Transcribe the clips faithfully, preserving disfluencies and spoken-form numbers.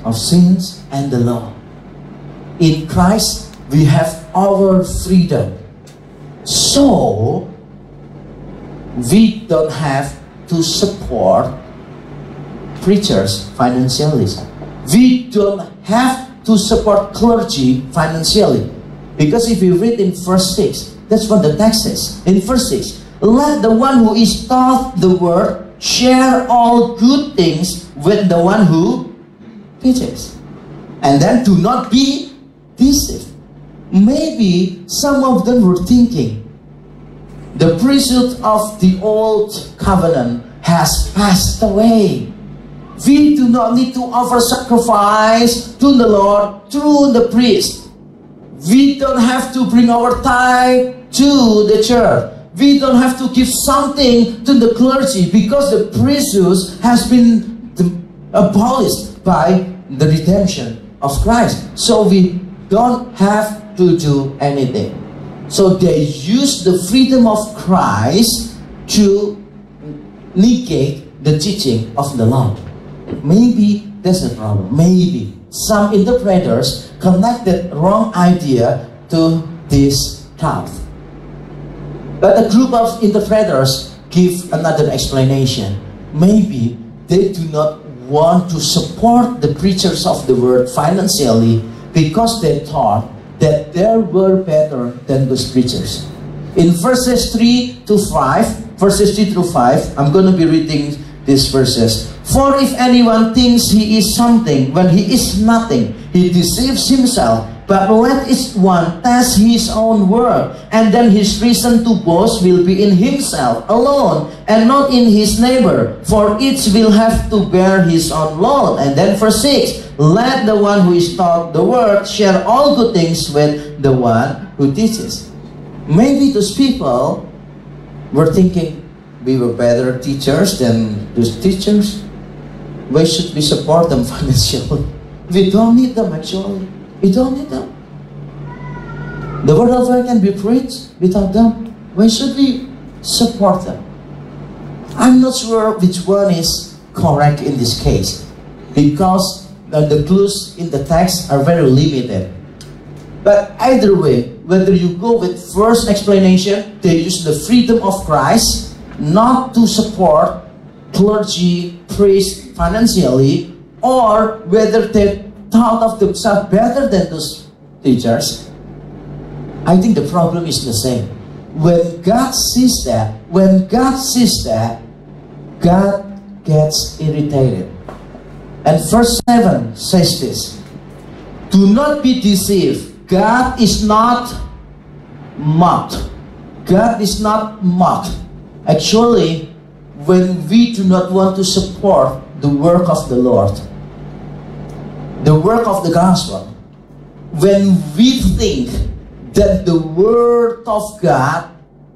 of sins and the law. In Christ, we have our freedom. So, we don't have to support preachers financially. We don't have to support clergy financially. Because if you read in verse six, that's what the text says. In verse six, let the one who is taught the word share all good things with the one who teaches. And then do not be deceived. Maybe some of them were thinking, the priesthood of the old covenant has passed away. We do not need to offer sacrifice to the Lord through the priest. We don't have to bring our tithe to the church. We don't have to give something to the clergy because the priesthood has been abolished by the redemption of Christ. So we don't have to do anything. So they use the freedom of Christ to negate the teaching of the Lord. Maybe that's the problem. Maybe some interpreters connected wrong idea to this thought. But a group of interpreters give another explanation. Maybe they do not want to support the preachers of the word financially because they thought that they were better than those preachers. In verses three to five, verses three through five, I'm going to be reading these verses. For if anyone thinks he is something when he is nothing, he deceives himself. But let each one test his own work, and then his reason to boast will be in himself alone, and not in his neighbor. For each will have to bear his own load. And then verse six, let the one who is taught the word share all good things with the one who teaches. Maybe those people were thinking, we were better teachers than those teachers. Why should we support them financially? We don't need them actually. We don't need them. The word of God can be preached without them. Why should we support them? I'm not sure which one is correct in this case, because the clues in the text are very limited. But either way, whether you go with first explanation, they use the freedom of Christ not to support clergy, priests financially, or whether they thought of themselves better than those teachers, I think the problem is the same. When God sees that, when God sees that, God gets irritated. And verse seven says this, do not be deceived. God is not mocked. God is not mocked. Actually, when we do not want to support the work of the Lord, the work of the gospel, when we think that the word of God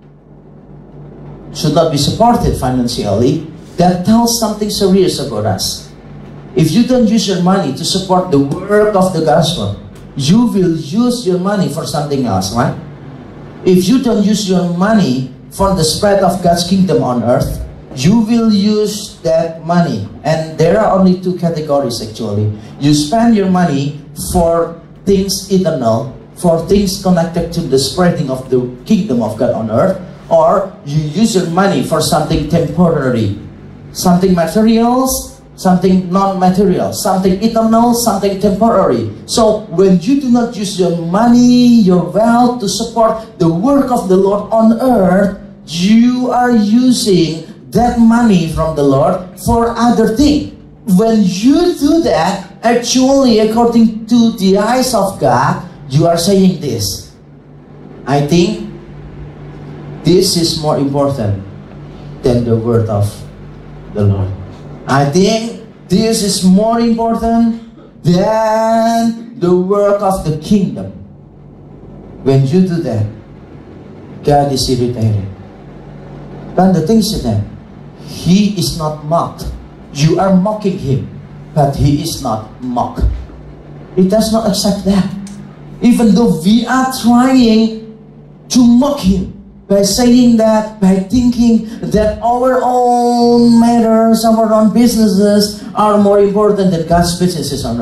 should not be supported financially, that tells something serious about us. If you don't use your money to support the work of the gospel, you will use your money for something else, right? If you don't use your money for the spread of God's kingdom on earth, you will use that money. And there are only two categories actually. You spend your money for things eternal, for things connected to the spreading of the kingdom of God on earth, or you use your money for something temporary, something materials, something non-material, something eternal, something temporary. So when you do not use your money, your wealth to support the work of the Lord on earth, you are using that money from the Lord for other things. When you do that, actually, according to the eyes of God, you are saying this, I think this is more important than the word of the Lord. I think this is more important than the work of the kingdom. When you do that, God is irritated. But the thing is that He is not mocked. You are mocking Him, but He is not mocked. He does not accept that. Even though we are trying to mock Him by saying that, by thinking that our own matters, our own businesses are more important than God's businesses on earth.